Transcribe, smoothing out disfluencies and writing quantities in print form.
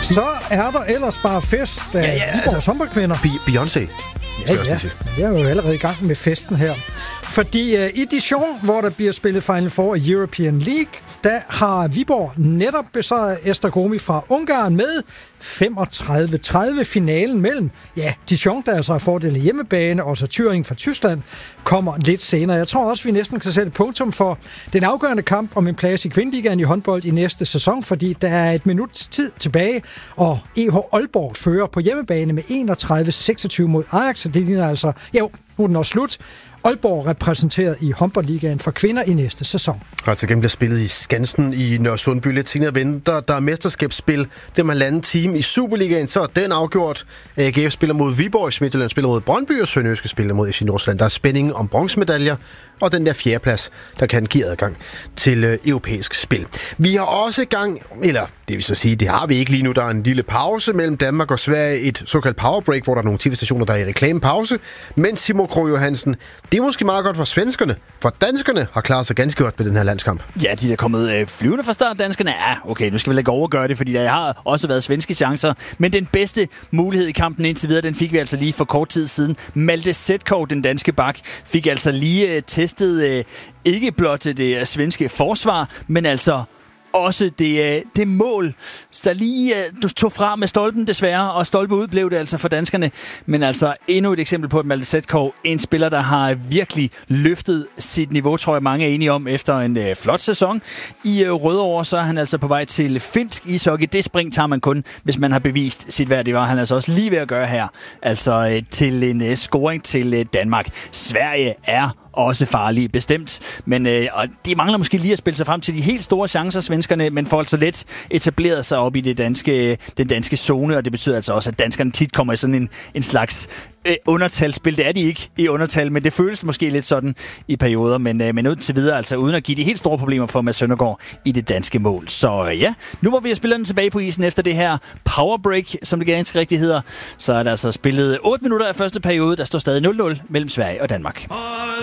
Så er der ellers bare fest af Viborgs håndboldkvinder. Beyoncé. Ja. Jeg er jo allerede i gang med festen her. Fordi i Dijon, hvor der bliver spillet Final Four i European League, der har Viborg netop besejret Esztergomi fra Ungarn med 35-30. Finalen mellem Dijon, der altså har fordel i hjemmebane, og så Thüringen fra Tyskland kommer lidt senere. Jeg tror også, vi næsten kan sætte punktum for den afgørende kamp om en plads i kvindeligaen i håndbold i næste sæson, fordi der er et minuts tid tilbage, og EH Aalborg fører på hjemmebane med 31-26 mod Ajax, så det ligner altså, nu er den også slut. Aalborg repræsenteret i håndboldligaen for kvinder i næste sæson. Altså igen bliver spillet i Skansen i Nørresundby. Lidt senere venter der er mesterskabsspil. Det er 1,5 time i Superligaen, så er den afgjort. AGF spiller mod Viborg, Midtjylland spiller mod Brøndby, og Sønderjyske spiller mod FC Nordsjælland. Der er spænding om bronzemedaljer, og den der 4. plads, der kan give adgang til europæisk spil. Vi har også gang, eller det vil så sige, det har vi ikke lige nu. Der er en lille pause mellem Danmark og Sverige, et såkaldt powerbreak, hvor der er nogle tv-stationer, der er i reklamepause. Men Simon Krogh Johansen, det er måske meget godt for svenskerne, for danskerne har klaret sig ganske godt ved den her landskamp. Ja, de er kommet flyvende fra start, danskerne. Ja, okay, nu skal vi ikke overgøre det, fordi der har også været svenske chancer. Men den bedste mulighed i kampen indtil videre, den fik vi altså lige for kort tid siden. Malte Zetkow, den danske bak, fik altså lige testet ikke blot det svenske forsvar, men altså også det mål, så lige du tog fra med stolpen desværre, og stolpe ud blev det altså for danskerne. Men altså endnu et eksempel på, at Malte Zetkow, en spiller, der har virkelig løftet sit niveau, tror jeg mange er enige om, efter en flot sæson. I Rødovre, så er han altså på vej til finsk ishockey. Det spring tager man kun, hvis man har bevist sit værd. Det var han altså også lige ved at gøre her. Altså til en scoring til Danmark. Sverige er også farlige, bestemt. Men de mangler måske lige at spille sig frem til de helt store chancer, svenskerne, men får altså let etableret sig op i den danske zone, og det betyder altså også, at danskerne tit kommer i sådan en slags undertalsspil. Det er de ikke i undertal, men det føles måske lidt sådan i perioder, men ud til videre, altså uden at give de helt store problemer for Mads Søndergaard i det danske mål. Så nu hvor vi har spillet den tilbage på isen efter det her powerbreak, som det ganske rigtigt hedder, så er der altså spillet 8 minutter af første periode, der står stadig 0-0 mellem Sverige og Danmark.